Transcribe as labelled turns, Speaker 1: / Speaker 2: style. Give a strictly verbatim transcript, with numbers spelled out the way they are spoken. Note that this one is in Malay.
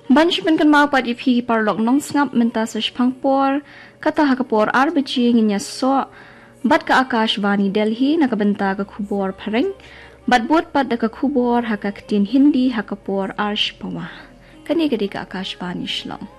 Speaker 1: Banshman kan mau padi pi parlok nong snap menta sa shpangpor kata hakapor arbachi nginya so bat ka Akashvani Delhi nakabenta ka khubor phareng bat bot pat da ka khubor haka ktin Hindi hakapor arsh pawa kani gadi ka Akashvani shlong.